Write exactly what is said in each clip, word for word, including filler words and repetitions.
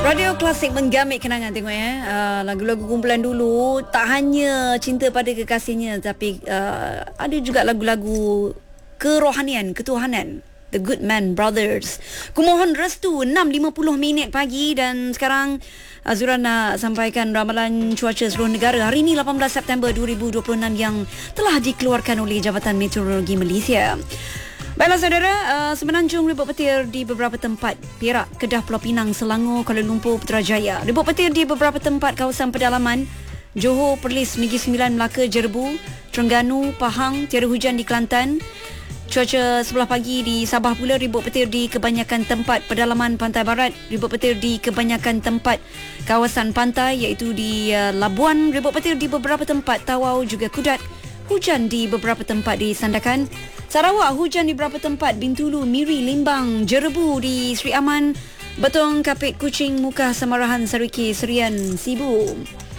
Radio Klasik menggamit kenangan, tengok ya. Uh, lagu-lagu kumpulan dulu tak hanya cinta pada kekasihnya, tapi uh, ada juga lagu-lagu kerohanian, ketuhanan. The Goodman Brothers. Kumohon restu enam lima puluh minit pagi, dan sekarang Azura nak sampaikan ramalan cuaca seluruh negara hari ini lapan belas September dua ribu dua puluh enam yang telah dikeluarkan oleh Jabatan Meteorologi Malaysia. Baiklah saudara, uh, semenanjung ribut petir di beberapa tempat: Perak, Kedah, Pulau Pinang, Selangor, Kuala Lumpur, Putrajaya. Ribut petir di beberapa tempat kawasan pedalaman: Johor, Perlis, Negeri Sembilan, Melaka, Jerebu, Terengganu, Pahang. Tiada hujan di Kelantan. Cuaca sebelah pagi di Sabah pula, ribut petir di kebanyakan tempat pedalaman pantai barat, ribut petir di kebanyakan tempat kawasan pantai iaitu di uh, Labuan, ribut petir di beberapa tempat Tawau juga Kudat, hujan di beberapa tempat di Sandakan. Sarawak, hujan di beberapa tempat Bintulu, Miri, Limbang, Jerebu, di Sri Aman, Betong, Kapit, Kuching, Mukah, Samarahan, Sariki, Serian, Sibu.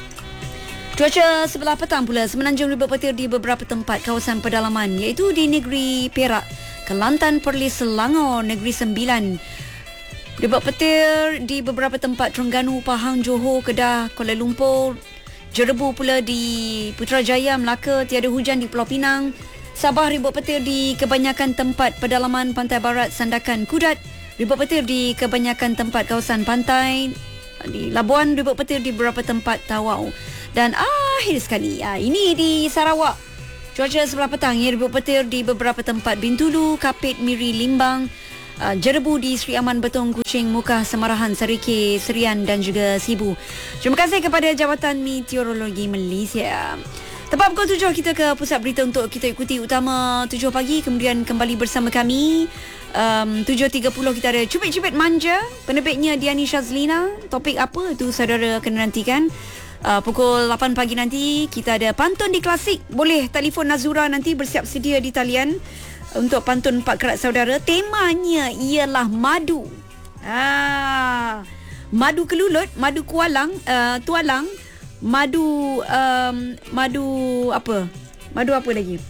Cuaca sebelah petang pula, semenanjung ribut petir di beberapa tempat kawasan pedalaman iaitu di negeri Perak, Kelantan, Perlis, Selangor, Negeri Sembilan. Ribut petir di beberapa tempat Terengganu, Pahang, Johor, Kedah, Kuala Lumpur, Jerebu pula di Putrajaya, Melaka. Tiada hujan di Pulau Pinang. Sabah, ribut petir di kebanyakan tempat pedalaman pantai barat, Sandakan, Kudat. Ribut petir di kebanyakan tempat kawasan pantai. Di Labuan, ribut petir di beberapa tempat Tawau. Dan akhir sekali, ah, ini di Sarawak, cuaca sebelah petang ya, ribut petir di beberapa tempat Bintulu, Kapit, Miri, Limbang, uh, Jerebu, di Sri Aman, Betong, Kuching, Mukah, Samarahan, Sariki, Serian dan juga Sibu. Terima kasih kepada Jabatan Meteorologi Malaysia. Tepat pukul tujuh kita ke pusat berita untuk kita ikuti utama tujuh pagi, kemudian kembali bersama kami. Um, tujuh tiga puluh kita ada Cubit-Cubit Manja, penerbitnya Diani Shazlina. Topik apa itu saudara kena nantikan. Uh, pukul lapan pagi nanti kita ada Pantun di Klasik. Boleh telefon Nazura nanti, bersiap sedia di talian untuk pantun empat kerat saudara. Temanya ialah madu. Ah, madu kelulut, madu kualang, uh, tualang, madu um, madu apa? Madu apa lagi?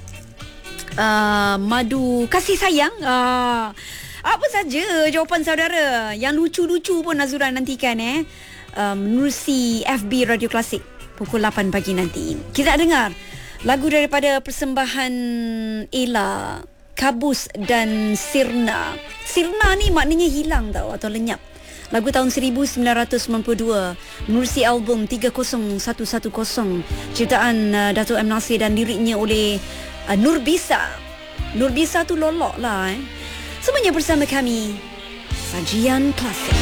Uh, madu kasih sayang. Uh, apa saja jawapan saudara yang lucu-lucu pun Nazura nantikan eh. Menerusi um, F B Radio Klasik pukul lapan pagi nanti. Kita dengar lagu daripada persembahan Ella, Kabus dan Sirna. Sirna ni maknanya hilang tau, atau lenyap. Lagu tahun seribu sembilan ratus sembilan puluh dua menerusi album tiga kosong satu satu kosong, ciptaan uh, Dato' M. Nasir dan liriknya oleh uh, Nurbisa. Nurbisa tu lolok lah eh. Semuanya bersama kami, Sajian Klasik.